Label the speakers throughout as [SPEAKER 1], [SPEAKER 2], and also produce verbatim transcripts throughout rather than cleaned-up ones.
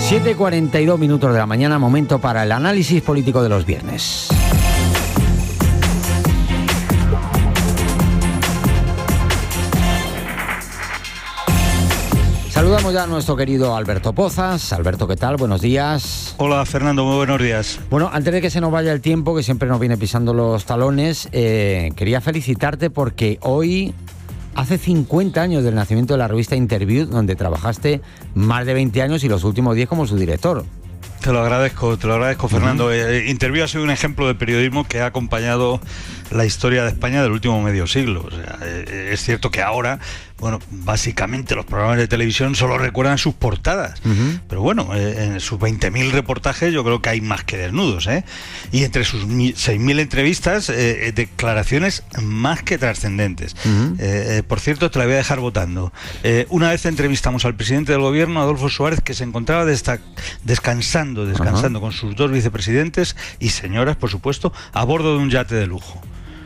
[SPEAKER 1] siete y cuarenta y dos minutos de la mañana, momento para el análisis político de los viernes. Saludamos ya a nuestro querido Alberto Pozas. Alberto, ¿qué tal? Buenos días.
[SPEAKER 2] Hola, Fernando, muy buenos días.
[SPEAKER 1] Bueno, antes de que se nos vaya el tiempo, que siempre nos viene pisando los talones, eh, quería felicitarte porque hoy hace cincuenta años del nacimiento de la revista Interview, donde trabajaste más de veinte años y los últimos diez como su director.
[SPEAKER 2] Te lo agradezco, te lo agradezco, Fernando. Uh-huh. Eh, Interview ha sido un ejemplo de periodismo que ha acompañado la historia de España del último medio siglo. O sea, eh, es cierto que ahora, bueno, básicamente los programas de televisión solo recuerdan sus portadas. Uh-huh. Pero bueno, eh, en sus veinte mil reportajes yo creo que hay más que desnudos, ¿eh? Y entre sus seis mil entrevistas, eh, declaraciones más que trascendentes. Uh-huh. Eh, por cierto, te la voy a dejar votando. Eh, una vez entrevistamos al presidente del gobierno, Adolfo Suárez, que se encontraba desta- descansando, descansando uh-huh. con sus dos vicepresidentes y señoras, por supuesto, a bordo de un yate de lujo.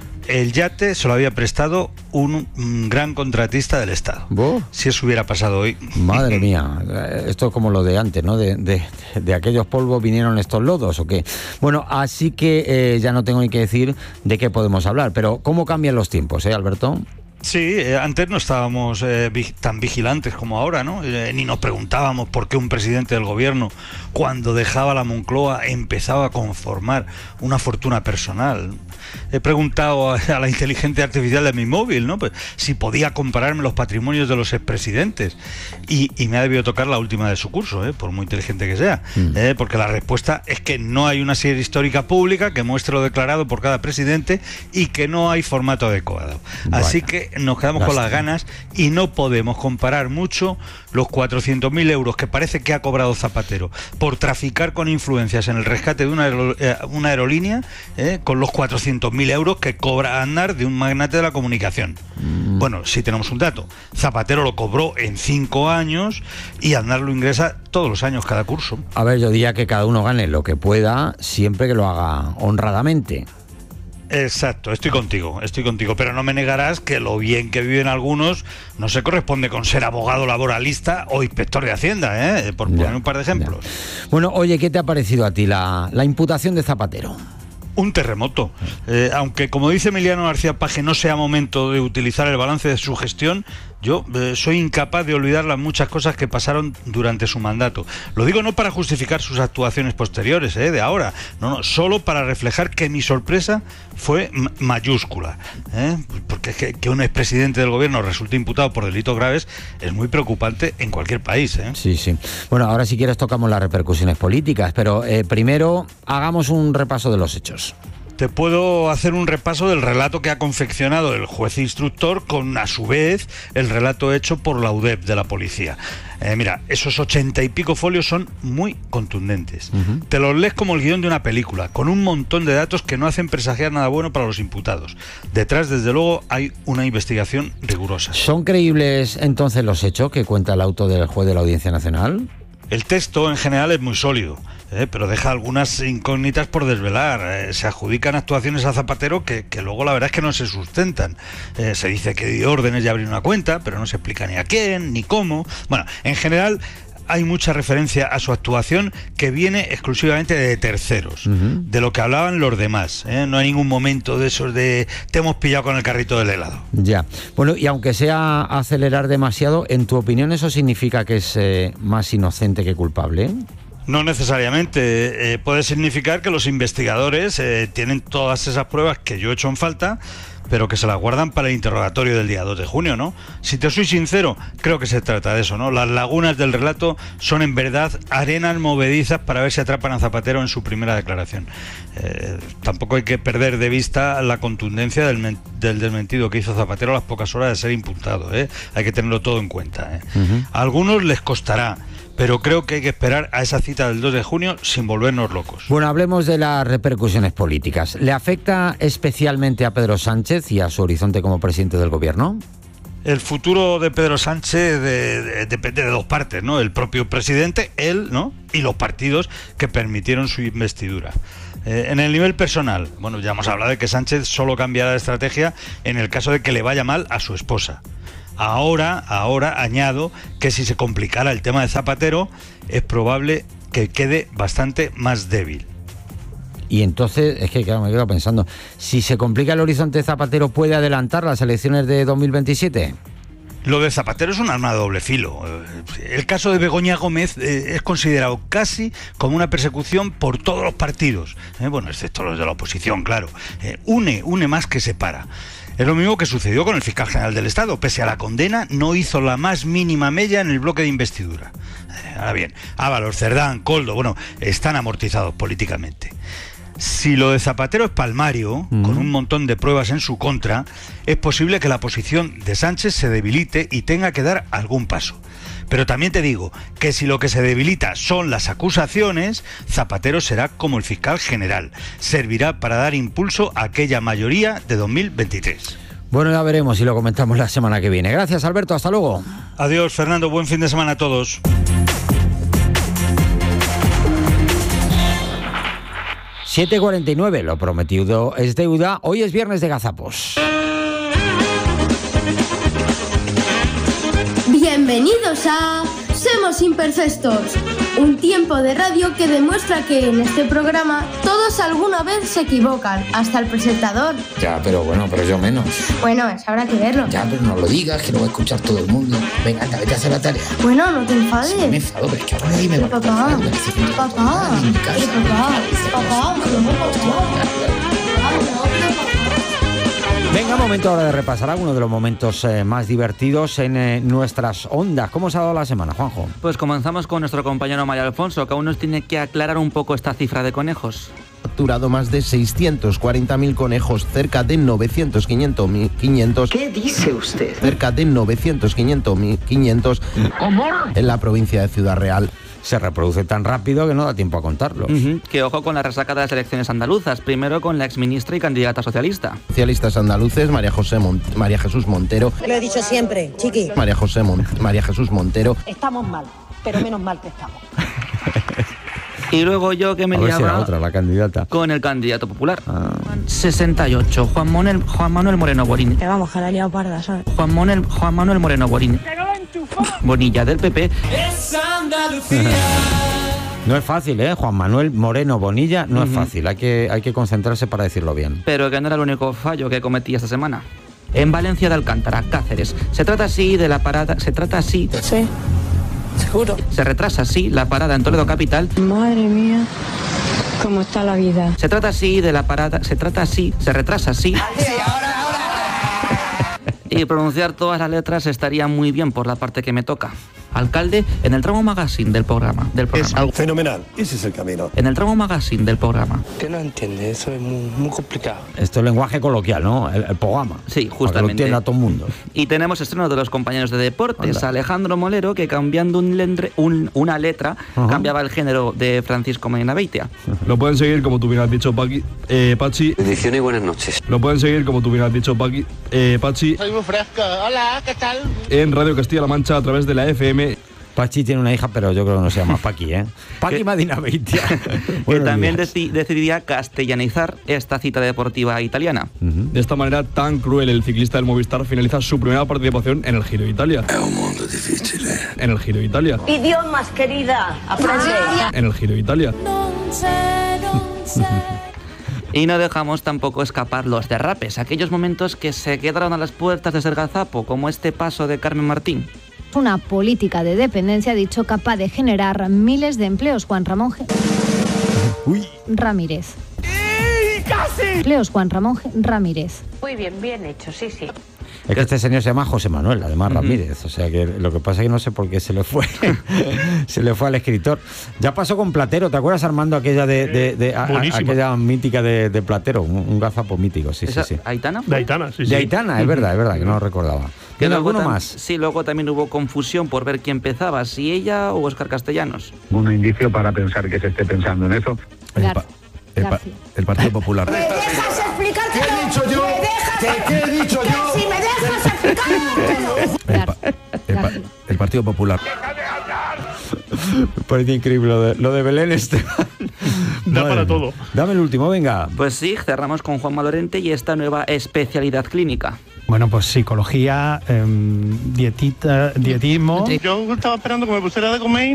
[SPEAKER 2] El yate se lo había prestado un, un gran contratista del Estado. ¿Vos? Si eso hubiera pasado hoy.
[SPEAKER 1] Madre mía, esto es como lo de antes, ¿no? De, de, de aquellos polvos vinieron estos lodos, ¿o qué? Bueno, así que eh, ya no tengo ni que decir de qué podemos hablar, pero ¿cómo cambian los tiempos, eh, Alberto?
[SPEAKER 2] Sí, eh, antes no estábamos eh, vi- tan vigilantes como ahora, ¿no? Eh, ni nos preguntábamos por qué un presidente del gobierno, cuando dejaba la Moncloa, empezaba a conformar una fortuna personal. He preguntado a, a la inteligencia artificial de mi móvil, ¿no? Pues, si podía compararme los patrimonios de los expresidentes. Y, y me ha debido tocar la última de su curso, ¿eh? Por muy inteligente que sea. Mm. ¿eh? Porque la respuesta es que no hay una serie histórica pública que muestre lo declarado por cada presidente y que no hay formato adecuado. Bueno. Así que nos quedamos con las ganas y no podemos comparar mucho los cuatrocientos mil euros que parece que ha cobrado Zapatero por traficar con influencias en el rescate de una, aero, eh, una aerolínea eh, con los cuatrocientos mil euros que cobra Aznar de un magnate de la comunicación. Mm. Bueno, sí tenemos un dato. Zapatero lo cobró en cinco años y Aznar lo ingresa todos los años cada curso.
[SPEAKER 1] A ver, yo diría que cada uno gane lo que pueda siempre que lo haga honradamente.
[SPEAKER 2] Exacto, estoy contigo, estoy contigo, pero no me negarás que lo bien que viven algunos no se corresponde con ser abogado laboralista o inspector de Hacienda, ¿eh? Por poner ya, un par de ejemplos.
[SPEAKER 1] Ya. Bueno, oye, ¿qué te ha parecido a ti la, la imputación de Zapatero?
[SPEAKER 2] Un terremoto. Eh, aunque, como dice Emiliano García Paje, no sea momento de utilizar el balance de su gestión, yo eh, soy incapaz de olvidar las muchas cosas que pasaron durante su mandato. Lo digo no para justificar sus actuaciones posteriores, eh, de ahora, no, no, solo para reflejar que mi sorpresa fue m- mayúscula. Eh, porque que, que un expresidente del gobierno resulte imputado por delitos graves es muy preocupante en cualquier país. Eh.
[SPEAKER 1] Sí, sí. Bueno, ahora si quieres tocamos las repercusiones políticas, pero eh, primero hagamos un repaso de los hechos.
[SPEAKER 2] Te puedo hacer un repaso del relato que ha confeccionado el juez instructor con, a su vez, el relato hecho por la U D E P de la policía. Eh, mira, esos ochenta y pico folios son muy contundentes. Uh-huh. Te los lees como el guión de una película, con un montón de datos que no hacen presagiar nada bueno para los imputados. Detrás, desde luego, hay una investigación rigurosa.
[SPEAKER 1] ¿Son creíbles entonces los hechos que cuenta el auto del juez de la Audiencia Nacional?
[SPEAKER 2] El texto en general es muy sólido, eh, pero deja algunas incógnitas por desvelar. Eh, se adjudican actuaciones a Zapatero que, que luego la verdad es que no se sustentan. Eh, se dice que dio órdenes de abrir una cuenta, pero no se explica ni a quién, ni cómo. Bueno, en general hay mucha referencia a su actuación que viene exclusivamente de terceros, uh-huh. de lo que hablaban los demás. ¿eh? No hay ningún momento de esos de te hemos pillado con el carrito del helado.
[SPEAKER 1] Ya. Bueno, y aunque sea acelerar demasiado, ¿en tu opinión eso significa que es eh, más inocente que culpable?
[SPEAKER 2] No necesariamente. Eh, puede significar que los investigadores eh, tienen todas esas pruebas que yo he hecho en falta, pero que se las guardan para el interrogatorio del día dos de junio, ¿no? Si te soy sincero, creo que se trata de eso, ¿no? Las lagunas del relato son en verdad arenas movedizas para ver si atrapan a Zapatero en su primera declaración. Eh, tampoco hay que perder de vista la contundencia del, men- del desmentido que hizo Zapatero a las pocas horas de ser imputado, ¿eh? Hay que tenerlo todo en cuenta, ¿eh? Uh-huh. A algunos les costará, pero creo que hay que esperar a esa cita del dos de junio sin volvernos locos.
[SPEAKER 1] Bueno, hablemos de las repercusiones políticas. ¿Le afecta especialmente a Pedro Sánchez y a su horizonte como presidente del gobierno?
[SPEAKER 2] El futuro de Pedro Sánchez de, de, depende de dos partes, ¿no? El propio presidente, él, ¿no? Y los partidos que permitieron su investidura. Eh, en el nivel personal, bueno, ya hemos hablado de que Sánchez solo cambiará de estrategia en el caso de que le vaya mal a su esposa. Ahora, ahora añado que si se complicara el tema de Zapatero, es probable que quede bastante más débil.
[SPEAKER 1] Y entonces, es que claro, me quedo pensando, si se complica el horizonte Zapatero, ¿puede adelantar las elecciones de dos mil veintisiete?
[SPEAKER 2] Lo de Zapatero es un arma de doble filo. El caso de Begoña Gómez eh, es considerado casi como una persecución por todos los partidos, eh, bueno, excepto los de la oposición, claro. Eh, une, une más que separa. Es lo mismo que sucedió con el fiscal general del Estado. Pese a la condena, no hizo la más mínima mella en el bloque de investidura. Eh, ahora bien, Ábalos, Cerdán, Koldo, bueno, están amortizados políticamente. Si lo de Zapatero es palmario, mm. con un montón de pruebas en su contra, es posible que la posición de Sánchez se debilite y tenga que dar algún paso. Pero también te digo que si lo que se debilita son las acusaciones, Zapatero será como el fiscal general. Servirá para dar impulso a aquella mayoría de dos mil veintitrés.
[SPEAKER 1] Bueno, ya veremos y lo comentamos la semana que viene. Gracias, Alberto. Hasta luego.
[SPEAKER 2] Adiós, Fernando. Buen fin de semana a todos.
[SPEAKER 1] siete cuarenta y nueve, lo prometido es deuda. Hoy es viernes de gazapos.
[SPEAKER 3] Bienvenidos a Somos Imperfectos, un tiempo de radio que demuestra que en este programa todos alguna vez se equivocan, hasta el presentador.
[SPEAKER 4] Ya, pero bueno, pero yo menos.
[SPEAKER 3] Bueno, eso habrá que verlo.
[SPEAKER 4] Ya, pero no lo digas, que lo va a escuchar todo el mundo. Venga, anda, vete a hacer la tarea.
[SPEAKER 3] Bueno, no te enfades.
[SPEAKER 4] Sí, me enfado, pero es que ahora de ahí me va a...
[SPEAKER 3] Papá, papá, papá, papá,
[SPEAKER 1] Venga, momento ahora de repasar algunos de los momentos eh, más divertidos en eh, nuestras ondas. ¿Cómo se ha dado la semana, Juanjo?
[SPEAKER 5] Pues comenzamos con nuestro compañero Mario Alfonso, que aún nos tiene que aclarar un poco esta cifra de conejos.
[SPEAKER 6] Capturado más de seiscientos cuarenta mil conejos, cerca de novecientos, quinientos...
[SPEAKER 7] ¿Qué dice usted?
[SPEAKER 6] Cerca de novecientos, quinientos
[SPEAKER 7] ¿Cómo?
[SPEAKER 6] En la provincia de Ciudad Real.
[SPEAKER 1] Se reproduce tan rápido que no da tiempo a contarlo.
[SPEAKER 5] Uh-huh. Que ojo con la resaca de las elecciones andaluzas, primero con la exministra y candidata socialista.
[SPEAKER 6] Socialistas andaluces, María José Mon- María Jesús Montero.
[SPEAKER 8] Lo he dicho siempre, chiqui.
[SPEAKER 6] María José Mon- María Jesús Montero.
[SPEAKER 8] Estamos mal, pero menos mal que estamos.
[SPEAKER 5] Y luego yo que me
[SPEAKER 1] a ver si
[SPEAKER 5] liaba
[SPEAKER 1] era otra, la candidata.
[SPEAKER 5] con el candidato popular.
[SPEAKER 1] Ah.
[SPEAKER 5] sesenta y ocho, Juan Manuel, Juan Manuel Moreno Borín.
[SPEAKER 8] Que vamos, que la he liado parda, ¿sabes?
[SPEAKER 5] Juan Manuel, Juan Manuel Moreno Borín. Bonilla del P P.
[SPEAKER 1] No es fácil, ¿eh? Juan Manuel Moreno Bonilla no uh-huh. es fácil. Hay que, hay que concentrarse para decirlo bien.
[SPEAKER 5] Pero que no era el único fallo que cometí esta semana. En Valencia de Alcántara, Cáceres. Se trata así de la parada... Se trata así...
[SPEAKER 8] Sí, seguro.
[SPEAKER 5] Se retrasa así la parada en Toledo Capital.
[SPEAKER 8] Madre mía, cómo está la vida.
[SPEAKER 5] Se trata así de la parada... Se trata así... Se retrasa así...
[SPEAKER 7] Sí, ahora, ahora.
[SPEAKER 5] Y pronunciar todas las letras estaría muy bien por la parte que me toca. Alcalde en el tramo magazine del programa. Del programa.
[SPEAKER 9] Es algo fenomenal, ese es el camino.
[SPEAKER 5] En el tramo magazine del programa.
[SPEAKER 10] Usted no entiende, eso es muy, muy complicado.
[SPEAKER 1] Esto es lenguaje coloquial, ¿no? El, el programa.
[SPEAKER 5] Sí, justamente.
[SPEAKER 1] Para que lo entienda todo el mundo.
[SPEAKER 5] Y tenemos estreno de los compañeros de deportes. Anda. Alejandro Molero, que cambiando un lendre, un, una letra, uh-huh. cambiaba el género de Francisco Medina Beitia.
[SPEAKER 11] Lo pueden seguir, como tú bien has dicho, Paqui, eh, Pachi.
[SPEAKER 10] Bendiciones y buenas noches.
[SPEAKER 11] Lo pueden seguir, como tú bien has dicho, Paqui, eh, Pachi.
[SPEAKER 12] Soy muy fresco. Hola, ¿qué tal?
[SPEAKER 11] En Radio Castilla-La Mancha a través de la F M.
[SPEAKER 1] Pachi tiene una hija, pero yo creo que no se llama Paqui, ¿eh? Paqui Medina Beitia.
[SPEAKER 5] Que también deci- decidiría castellanizar esta cita deportiva italiana.
[SPEAKER 11] Uh-huh. De esta manera tan cruel, el ciclista del Movistar finaliza su primera participación en el Giro de Italia.
[SPEAKER 13] Es un mundo difícil, ¿eh?
[SPEAKER 11] En el Giro de Italia.
[SPEAKER 8] Idiomas, querida, aprende.
[SPEAKER 11] En el Giro de Italia.
[SPEAKER 5] Y no dejamos tampoco escapar los derrapes, aquellos momentos que se quedaron a las puertas de ser gazapo, como este paso de Carmen Martín.
[SPEAKER 14] Una política de dependencia, dicho, capaz de generar miles de empleos. Juan Ramón G...
[SPEAKER 1] Uy.
[SPEAKER 14] Ramírez.
[SPEAKER 12] ¡Y casi!
[SPEAKER 14] Empleos Juan Ramón G... Ramírez.
[SPEAKER 8] Muy bien, bien hecho, sí, sí.
[SPEAKER 1] Es que este señor se llama José Manuel, además Ramírez, o sea que lo que pasa es que no sé por qué se le fue, se le fue al escritor. Ya pasó con Platero, ¿te acuerdas, Armando, aquella de, de, de a, a, aquella mítica de, de Platero, un, un gazapo mítico, sí, sí, sí.
[SPEAKER 5] ¿Aitana?
[SPEAKER 11] De Aitana, sí, sí.
[SPEAKER 1] De Aitana, es verdad, es verdad, que no lo recordaba. ¿Tiene alguno más?
[SPEAKER 5] Sí, luego también hubo confusión por ver quién empezaba, si ella o Óscar Castellanos.
[SPEAKER 15] Un indicio para pensar que se esté pensando en eso.
[SPEAKER 14] El, pa-
[SPEAKER 6] el, pa- el Partido Popular.
[SPEAKER 8] ¿Me dejas explicarte?
[SPEAKER 12] ¿Qué he dicho yo?
[SPEAKER 8] ¿Qué,
[SPEAKER 12] ¿Qué he dicho yo?
[SPEAKER 8] Si me dejas explicártelo.
[SPEAKER 6] El, pa- el, pa- el Partido Popular.
[SPEAKER 1] Me parece increíble lo de, lo de Belén Esteban.
[SPEAKER 11] Da para todo.
[SPEAKER 1] Dame el último, venga.
[SPEAKER 5] Pues sí, cerramos con Juanma Lorente y esta nueva especialidad clínica.
[SPEAKER 13] Bueno, pues psicología, eh, dietita, dietismo.
[SPEAKER 12] Yo estaba esperando que me pusiera de comer